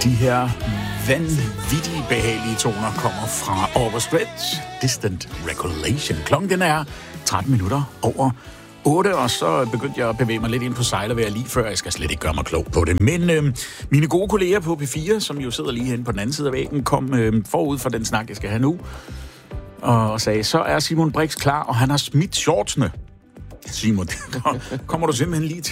De her vanvittige behagelige toner kommer fra Overstretch, Distant Regulation. Klokken den er 13 minutter over 8, og så begyndte jeg at bevæge mig lidt ind på sejlervejr lige før. Jeg skal slet ikke gøre mig klog på det. Men mine gode kolleger på P4, som jo sidder lige henne på den anden side af væggen, kom forud for den snak, jeg skal have nu, og sagde, så er Simon Brix klar, og han har smidt shortsene. Simon, kommer du simpelthen lige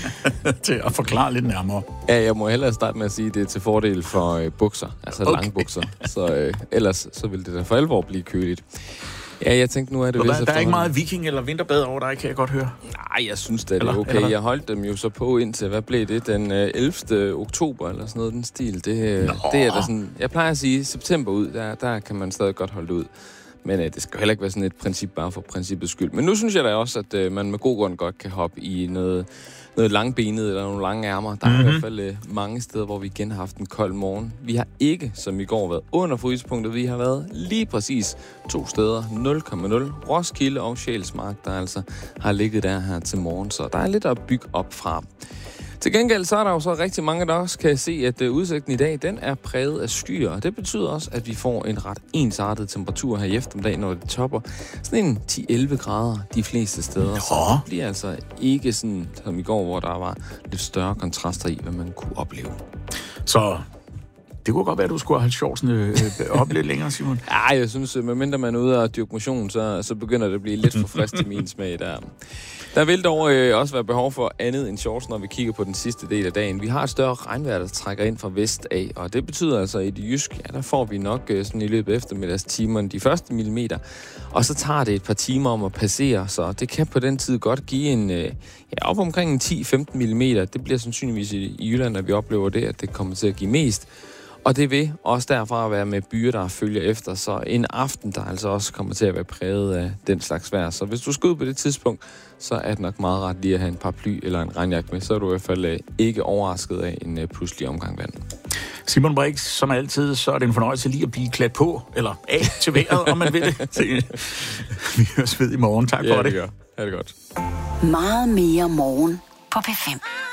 til at forklare lidt nærmere? Ja, jeg må hellere starte med at sige, at det er til fordel for bukser, altså lange bukser. Så ellers så vil det da for alvor blive køligt. Ja, jeg tænkte, nu er det vist. Der er ikke meget viking- eller vinterbad over dig, kan jeg godt høre. Nej, jeg synes det er okay. Jeg holdt dem jo så på indtil, hvad blev det, den 11. oktober eller sådan noget, den stil. Det er da sådan, jeg plejer at sige, september ud, der kan man stadig godt holde det ud. Men det skal heller ikke være sådan et princip bare for princippets skyld. Men nu synes jeg da også, at man med god grund godt kan hoppe i noget langbenet eller nogle lange ærmer. Der er i hvert fald mange steder, hvor vi igen har haft en kold morgen. Vi har ikke, som i går, været under frysepunktet. Vi har været lige præcis 2 steder, 0,0. Roskilde og Sjælsmark, der altså har ligget der her til morgen. Så der er lidt at bygge op fra. Til gengæld så er der jo så rigtig mange, der også kan se, at udsigten i dag, den er præget af skyer. Og det betyder også, at vi får en ret ensartet temperatur her i eftermiddag, når det topper. Sådan en 10-11 grader de fleste steder. Så det bliver altså ikke sådan som i går, hvor der var lidt større kontraster i, hvad man kunne opleve. Så det kunne godt være, at du skulle have shortsene op lidt længere, Simon. Ja, jeg synes, medmindre man er ude og dyrke motion, så begynder det at blive lidt for frisk til min smag der. Der vil dog også være behov for andet end shorts, når vi kigger på den sidste del af dagen. Vi har et større regnvejr, der trækker ind fra vest af, og det betyder altså, at i det jysk, der får vi nok sådan i løbet af eftermiddagstimerne de første millimeter, og så tager det et par timer om at passere, så det kan på den tid godt give op omkring 10-15 millimeter. Det bliver sandsynligvis i Jylland, at vi oplever det, at det kommer til at give mest. Og det vil også derfra være med byer, der følger efter. Så en aften, der altså også kommer til at være præget af den slags vejr. Så hvis du skal ud på det tidspunkt, så er det nok meget ret lige at have en paraply eller en regnjakke med. Så er du i hvert fald ikke overrasket af en pludselig omgang vand. Simon Brix, som altid, så er det en fornøjelse lige at blive klædt på, eller af til vejret, om man vil det. Vi høres ved i morgen. Tak for det. Ja, det gør. Ha' det godt. Meget mere morgen på P5.